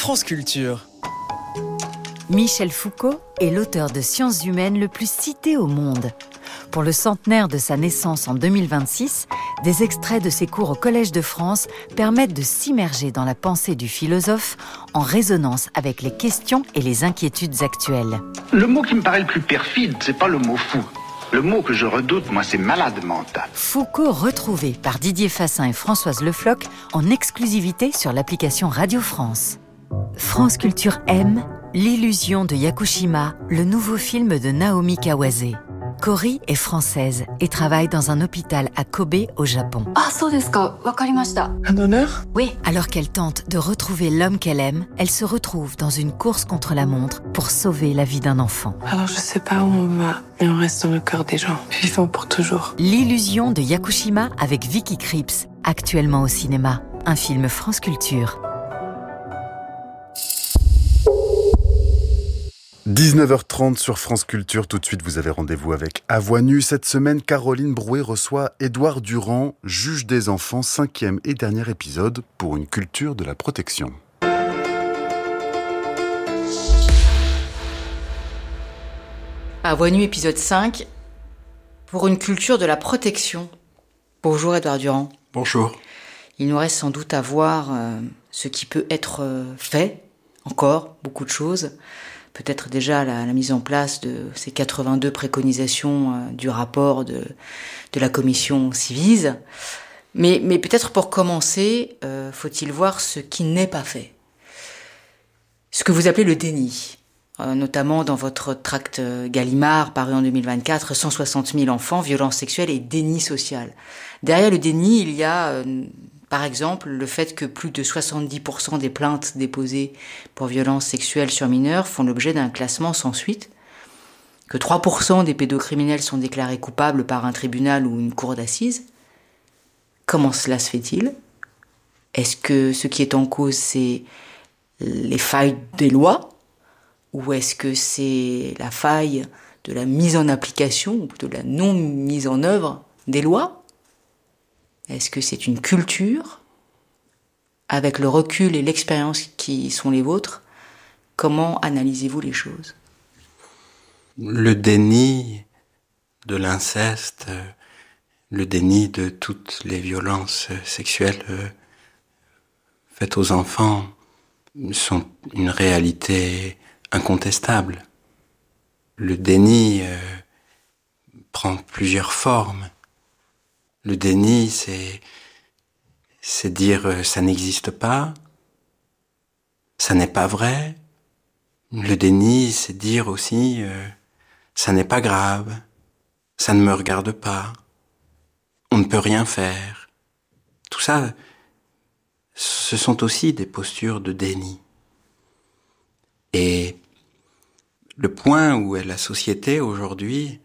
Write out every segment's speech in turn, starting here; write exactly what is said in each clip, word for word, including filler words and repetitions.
France Culture. Michel Foucault est l'auteur de sciences humaines le plus cité au monde. Pour le centenaire de sa naissance en deux mille vingt-six, des extraits de ses cours au Collège de France permettent de s'immerger dans la pensée du philosophe en résonance avec les questions et les inquiétudes actuelles. Le mot qui me paraît le plus perfide, c'est pas le mot fou. Le mot que je redoute, moi, c'est malade mental. Foucault retrouvé par Didier Fassin et Françoise Le Floch en exclusivité sur l'application Radio France. France Culture aime L'illusion de Yakushima, le nouveau film de Naomi Kawase. Cory est française et travaille dans un hôpital à Kobe, au Japon. Ah, so desu ka, wakarimashita. Un honneur ? Oui. Alors qu'elle tente de retrouver l'homme qu'elle aime, elle se retrouve dans une course contre la montre pour sauver la vie d'un enfant. Alors je sais pas où on va, mais on reste dans le cœur des gens, vivants pour toujours. L'illusion de Yakushima avec Vicky Krieps, actuellement au cinéma. Un film France Culture. dix-neuf heures trente sur France Culture. Tout de suite, vous avez rendez-vous avec À Voix Nue. Cette semaine, Caroline Brouet reçoit Édouard Durand, juge des enfants, cinquième et dernier épisode pour une culture de la protection. À Voix Nue, épisode cinq, pour une culture de la protection. Bonjour Édouard Durand. Bonjour. Il nous reste sans doute à voir euh, ce qui peut être euh, fait, encore, beaucoup de choses. Peut-être déjà la, la mise en place de ces quatre-vingt-deux préconisations euh, du rapport de, de la commission Civise. Mais, mais peut-être pour commencer, euh, faut-il voir ce qui n'est pas fait. Ce que vous appelez le déni, euh, notamment dans votre tract Gallimard, paru en deux mille vingt-quatre, cent soixante mille enfants, violences sexuelles et déni social. Derrière le déni, il y a... Euh, Par exemple, le fait que plus de soixante-dix pour cent des plaintes déposées pour violences sexuelles sur mineurs font l'objet d'un classement sans suite, que trois pour cent des pédocriminels sont déclarés coupables par un tribunal ou une cour d'assises. Comment cela se fait-il ? Est-ce que ce qui est en cause, c'est les failles des lois ? Ou est-ce que c'est la faille de la mise en application, ou plutôt de la non-mise en œuvre des lois ? Est-ce que c'est une culture ? Avec le recul et l'expérience qui sont les vôtres, comment analysez-vous les choses ? Le déni de l'inceste, le déni de toutes les violences sexuelles faites aux enfants sont une réalité incontestable. Le déni euh, prend plusieurs formes. Le déni, c'est, c'est dire euh, ça n'existe pas, ça n'est pas vrai. Le déni, c'est dire aussi euh, ça n'est pas grave, ça ne me regarde pas, on ne peut rien faire. Tout ça, ce sont aussi des postures de déni. Et le point où est la société aujourd'hui,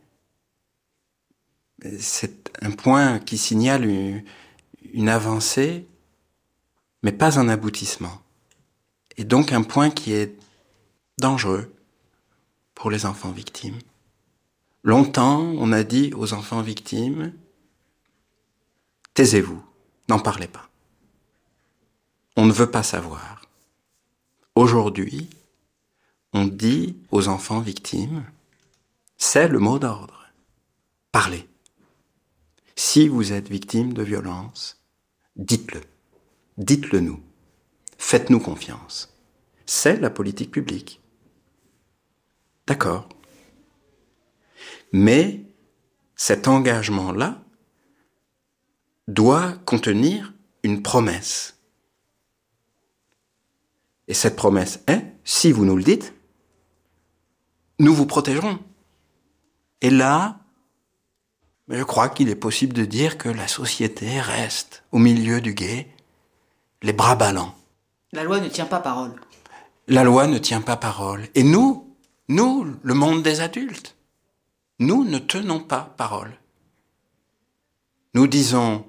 c'est un point qui signale une, une avancée, mais pas un aboutissement. Et donc un point qui est dangereux pour les enfants victimes. Longtemps, on a dit aux enfants victimes, taisez-vous, n'en parlez pas. On ne veut pas savoir. Aujourd'hui, on dit aux enfants victimes, c'est le mot d'ordre, parlez. Si vous êtes victime de violence, dites-le. Dites-le nous. Faites-nous confiance. C'est la politique publique. D'accord. Mais cet engagement-là doit contenir une promesse. Et cette promesse est, si vous nous le dites, nous vous protégerons. Et là, mais je crois qu'il est possible de dire que la société reste au milieu du gué, les bras ballants. La loi ne tient pas parole. La loi ne tient pas parole. Et nous, nous, le monde des adultes, nous ne tenons pas parole. Nous disons,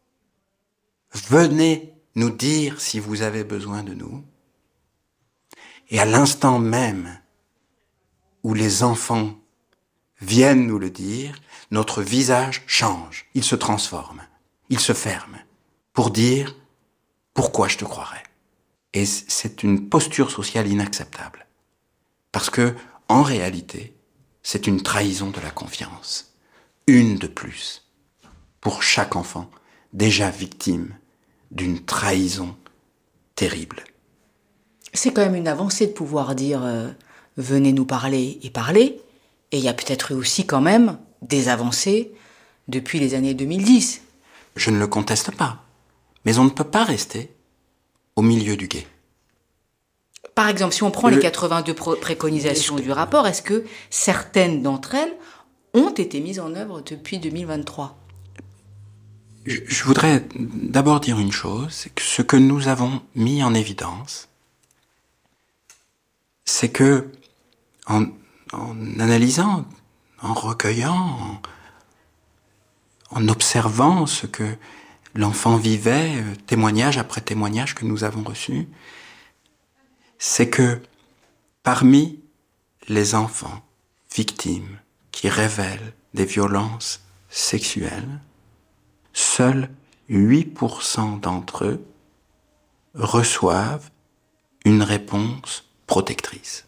venez nous dire si vous avez besoin de nous. Et à l'instant même où les enfants viennent nous le dire, notre visage change, il se transforme, il se ferme, pour dire « Pourquoi je te croirais ?» Et c'est une posture sociale inacceptable. Parce que, en réalité, c'est une trahison de la confiance. Une de plus. Pour chaque enfant, déjà victime d'une trahison terrible. C'est quand même une avancée de pouvoir dire euh, « venez nous parler » et parler. Et il y a peut-être eu aussi quand même des avancées depuis les années deux mille dix. Je ne le conteste pas. Mais on ne peut pas rester au milieu du gué. Par exemple, si on prend Le... les quatre-vingt-deux pro- préconisations du rapport, est-ce que certaines d'entre elles ont été mises en œuvre depuis deux mille vingt-trois ? Je, je voudrais d'abord dire une chose, c'est que ce que nous avons mis en évidence, c'est que en, en analysant, en recueillant, en, en observant ce que l'enfant vivait, témoignage après témoignage que nous avons reçus, c'est que parmi les enfants victimes qui révèlent des violences sexuelles, seuls huit pour cent d'entre eux reçoivent une réponse protectrice.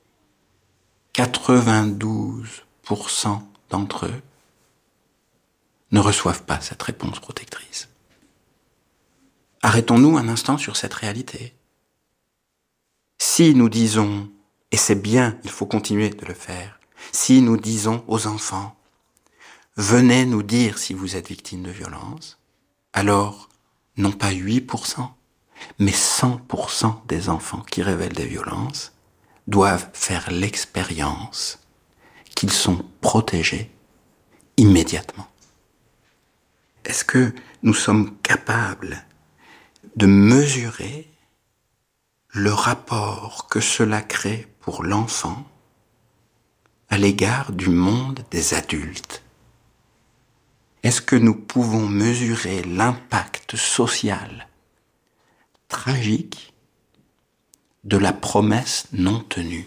quatre-vingt-douze pour cent d'entre eux ne reçoivent pas cette réponse protectrice. Arrêtons-nous un instant sur cette réalité. Si nous disons, et c'est bien, il faut continuer de le faire, si nous disons aux enfants, venez nous dire si vous êtes victime de violence, alors, non pas huit pour cent, mais cent pour cent des enfants qui révèlent des violences doivent faire l'expérience qu'ils sont protégés immédiatement. Est-ce que nous sommes capables de mesurer le rapport que cela crée pour l'enfant à l'égard du monde des adultes? Est-ce que nous pouvons mesurer l'impact social tragique de la promesse non tenue?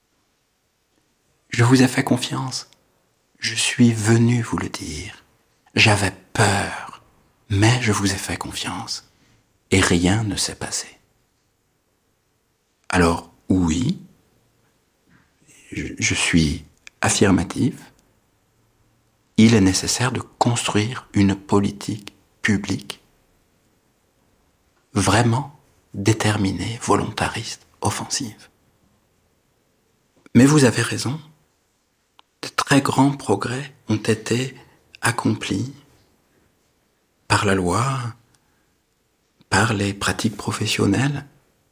Je vous ai fait confiance. Je suis venu vous le dire. J'avais peur, mais je vous ai fait confiance. Et rien ne s'est passé. Alors, oui, je, je suis affirmatif. Il est nécessaire de construire une politique publique vraiment déterminée, volontariste, offensive. Mais vous avez raison, de très grands progrès ont été accomplis par la loi, par les pratiques professionnelles.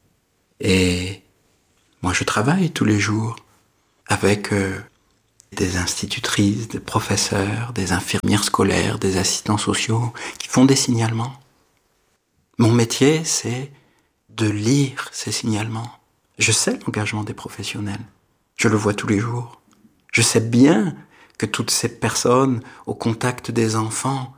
Et moi, je travaille tous les jours avec euh, des institutrices, des professeurs, des infirmières scolaires, des assistants sociaux qui font des signalements. Mon métier, c'est de lire ces signalements. Je sais l'engagement des professionnels. Je le vois tous les jours. Je sais bien que toutes ces personnes au contact des enfants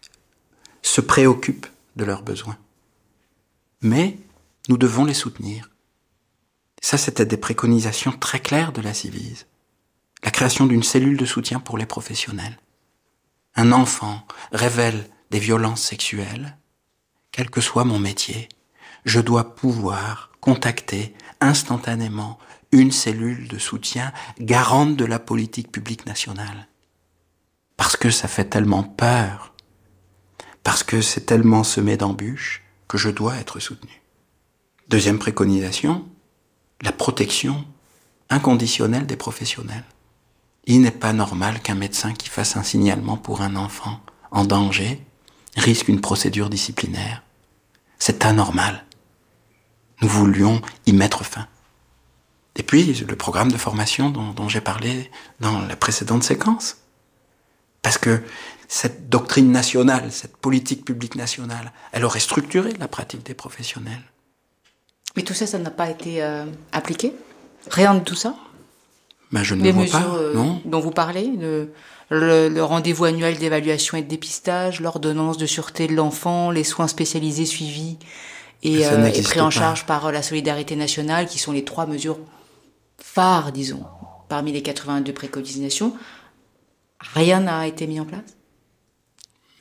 se préoccupent de leurs besoins. Mais nous devons les soutenir. Ça, c'était des préconisations très claires de la Civise. La création d'une cellule de soutien pour les professionnels. Un enfant révèle des violences sexuelles, quel que soit mon métier, je dois pouvoir contacter instantanément une cellule de soutien garante de la politique publique nationale. Parce que ça fait tellement peur, parce que c'est tellement semé d'embûches que je dois être soutenu. Deuxième préconisation, la protection inconditionnelle des professionnels. Il n'est pas normal qu'un médecin qui fasse un signalement pour un enfant en danger risque une procédure disciplinaire. C'est anormal. Nous voulions y mettre fin. Et puis, le programme de formation dont, dont j'ai parlé dans la précédente séquence. Parce que cette doctrine nationale, cette politique publique nationale, elle aurait structuré la pratique des professionnels. Mais tout ça, ça n'a pas été euh, appliqué ? Rien de tout ça ? Ben, je ne Les le vois mesures pas, euh, non. dont vous parlez, le, le, le rendez-vous annuel d'évaluation et de dépistage, l'ordonnance de sûreté de l'enfant, les soins spécialisés suivis et, euh, et pris en pas. charge par la solidarité nationale, qui sont les trois mesures phares, disons, parmi les quatre-vingt-deux préconisations. Rien n'a été mis en place ?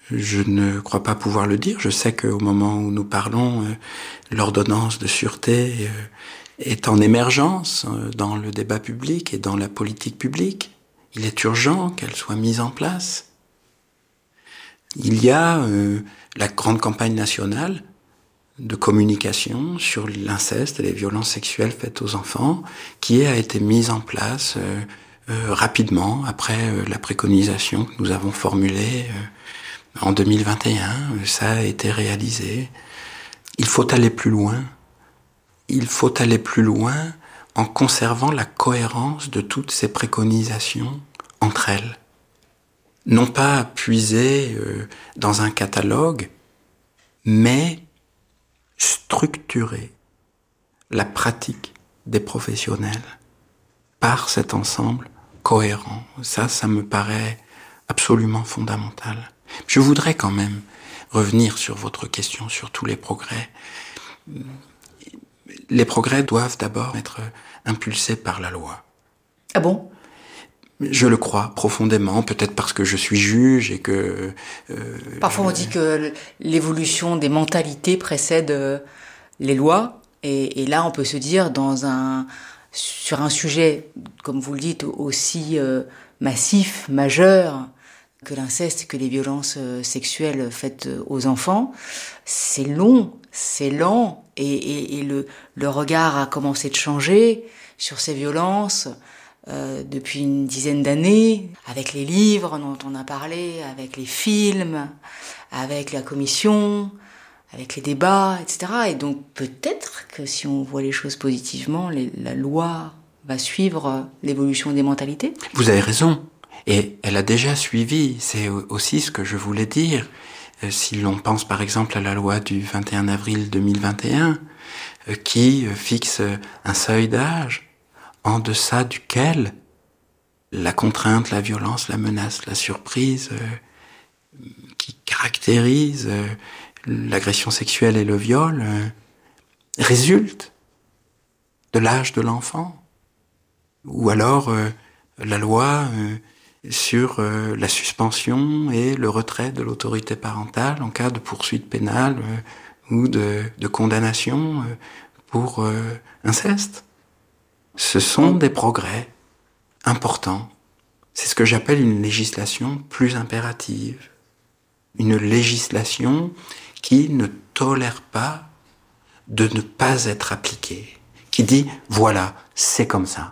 Je ne crois pas pouvoir le dire. Je sais qu'au moment où nous parlons, euh, l'ordonnance de sûreté euh, est en émergence euh, dans le débat public et dans la politique publique. Il est urgent qu'elle soit mise en place. Il y a euh, la grande campagne nationale de communication sur l'inceste et les violences sexuelles faites aux enfants qui a été mise en place euh, euh, rapidement après euh, la préconisation que nous avons formulée euh, en deux mille vingt et un. Euh, ça a été réalisé. Il faut aller plus loin. Il faut aller plus loin en conservant la cohérence de toutes ces préconisations entre elles. Non pas puiser euh, dans un catalogue, mais structurer la pratique des professionnels par cet ensemble cohérent. Ça, ça me paraît absolument fondamental. Je voudrais quand même revenir sur votre question, sur tous les progrès. Les progrès doivent d'abord être impulsés par la loi. Ah bon ? Je le crois profondément, peut-être parce que je suis juge et que... Euh, Parfois on dit que l'évolution des mentalités précède euh, les lois, et, et là on peut se dire, dans un, sur un sujet, comme vous le dites, aussi euh, massif, majeur, que l'inceste, que les violences euh, sexuelles faites aux enfants, c'est long, c'est lent, et, et, et le, le regard a commencé de changer sur ces violences, Euh, depuis une dizaine d'années, avec les livres dont on a parlé, avec les films, avec la commission, avec les débats, et cetera. Et donc peut-être que si on voit les choses positivement, les, la loi va suivre l'évolution des mentalités. Vous avez raison, et elle a déjà suivi, c'est aussi ce que je voulais dire. Euh, si l'on pense par exemple à la loi du vingt et un avril deux mille vingt et un, euh, qui euh, fixe un seuil d'âge en deçà duquel la contrainte, la violence, la menace, la surprise euh, qui caractérise euh, l'agression sexuelle et le viol euh, résulte de l'âge de l'enfant. Ou alors euh, la loi euh, sur euh, la suspension et le retrait de l'autorité parentale en cas de poursuite pénale euh, ou de, de condamnation euh, pour euh, inceste. Ce sont des progrès importants. C'est ce que j'appelle une législation plus impérative. Une législation qui ne tolère pas de ne pas être appliquée. Qui dit, voilà, c'est comme ça.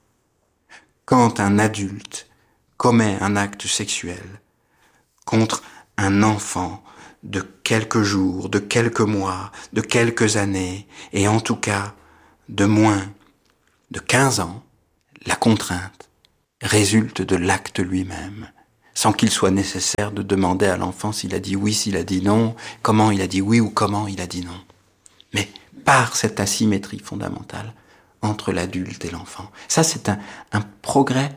Quand un adulte commet un acte sexuel contre un enfant de quelques jours, de quelques mois, de quelques années, et en tout cas de moins de quinze ans, la contrainte résulte de l'acte lui-même, sans qu'il soit nécessaire de demander à l'enfant s'il a dit oui, s'il a dit non, comment il a dit oui ou comment il a dit non. Mais par cette asymétrie fondamentale entre l'adulte et l'enfant. Ça, c'est un, un progrès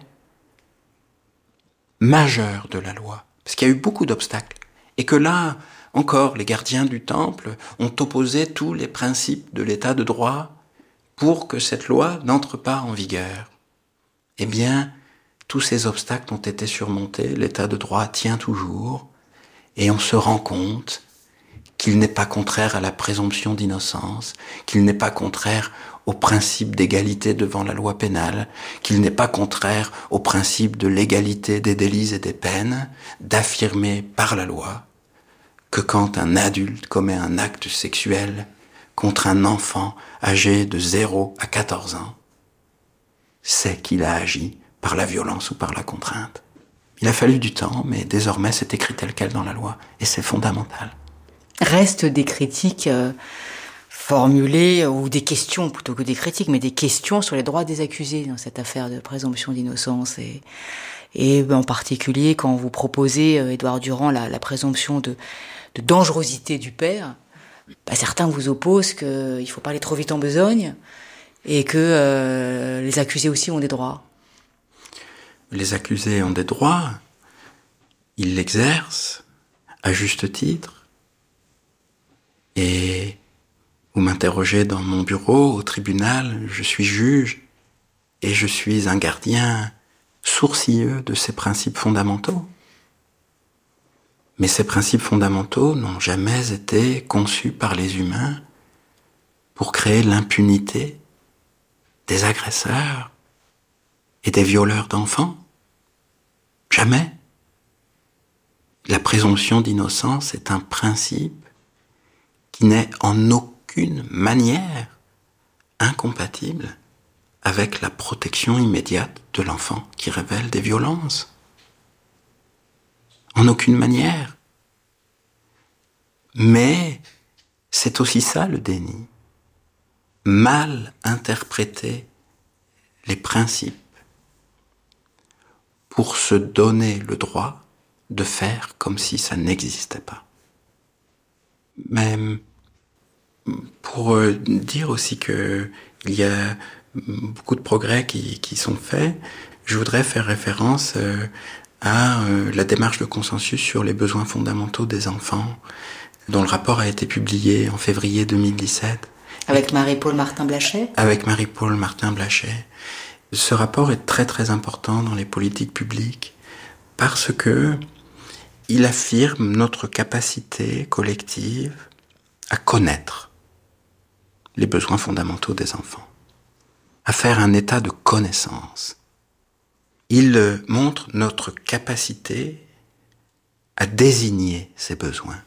majeur de la loi, parce qu'il y a eu beaucoup d'obstacles, et que là, encore, les gardiens du temple ont opposé tous les principes de l'état de droit pour que cette loi n'entre pas en vigueur. Eh bien, tous ces obstacles ont été surmontés, l'état de droit tient toujours, et on se rend compte qu'il n'est pas contraire à la présomption d'innocence, qu'il n'est pas contraire au principe d'égalité devant la loi pénale, qu'il n'est pas contraire au principe de l'égalité des délits et des peines, d'affirmer par la loi que quand un adulte commet un acte sexuel contre un enfant âgé de zéro à quatorze ans, c'est qu'il a agi par la violence ou par la contrainte. Il a fallu du temps, mais désormais c'est écrit tel quel dans la loi, et c'est fondamental. Restent des critiques euh, formulées, ou des questions plutôt que des critiques, mais des questions sur les droits des accusés dans cette affaire de présomption d'innocence, et, et en particulier quand vous proposez, euh, Édouard Durand, la, la présomption de, de dangerosité du père. Bah, certains vous opposent qu'il ne faut pas aller trop vite en besogne et que euh, les accusés aussi ont des droits. Les accusés ont des droits, ils l'exercent à juste titre. Et vous m'interrogez dans mon bureau, au tribunal, je suis juge et je suis un gardien sourcilleux de ces principes fondamentaux. Mais ces principes fondamentaux n'ont jamais été conçus par les humains pour créer l'impunité des agresseurs et des violeurs d'enfants. Jamais. La présomption d'innocence est un principe qui n'est en aucune manière incompatible avec la protection immédiate de l'enfant qui révèle des violences. En aucune manière. Mais c'est aussi ça le déni. Mal interpréter les principes pour se donner le droit de faire comme si ça n'existait pas. Mais pour dire aussi que il y a beaucoup de progrès qui, qui sont faits, je voudrais faire référence à la démarche de consensus sur les besoins fondamentaux des enfants, dont le rapport a été publié en février deux mille dix-sept. Avec Marie-Paule Martin-Blachet ? Avec Marie-Paule Martin-Blachet. Ce rapport est très très important dans les politiques publiques parce que il affirme notre capacité collective à connaître les besoins fondamentaux des enfants, à faire un état de connaissance. Il montre notre capacité à désigner ces besoins.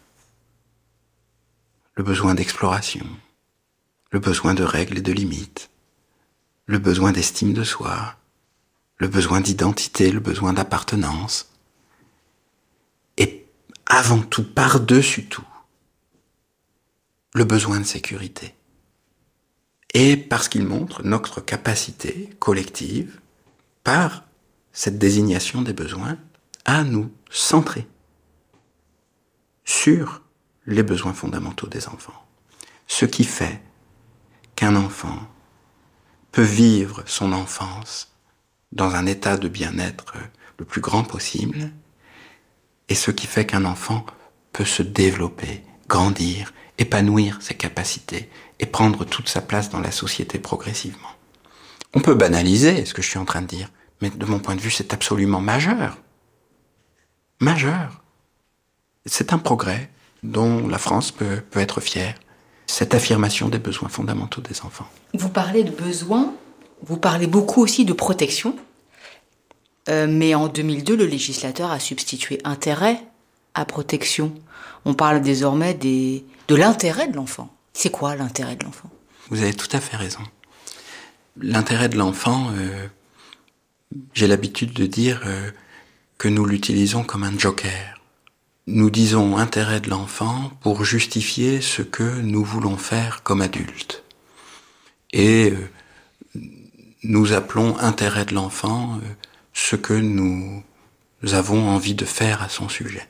Le besoin d'exploration, le besoin de règles et de limites, le besoin d'estime de soi, le besoin d'identité, le besoin d'appartenance, et avant tout, par-dessus tout, le besoin de sécurité. Et parce qu'il montre notre capacité collective, par cette désignation des besoins, à nous centrer sur les besoins fondamentaux des enfants. Ce qui fait qu'un enfant peut vivre son enfance dans un état de bien-être le plus grand possible, et ce qui fait qu'un enfant peut se développer, grandir, épanouir ses capacités et prendre toute sa place dans la société progressivement. On peut banaliser ce que je suis en train de dire, mais de mon point de vue, c'est absolument majeur. Majeur. C'est un progrès dont la France peut, peut être fière. Cette affirmation des besoins fondamentaux des enfants. Vous parlez de besoins, vous parlez beaucoup aussi de protection, euh, mais en deux mille deux, le législateur a substitué intérêt à protection. On parle désormais des, de l'intérêt de l'enfant. C'est quoi l'intérêt de l'enfant ? Vous avez tout à fait raison. L'intérêt de l'enfant, euh, j'ai l'habitude de dire euh, que nous l'utilisons comme un joker. Nous disons intérêt de l'enfant pour justifier ce que nous voulons faire comme adultes. Et euh, nous appelons intérêt de l'enfant euh, ce que nous avons envie de faire à son sujet.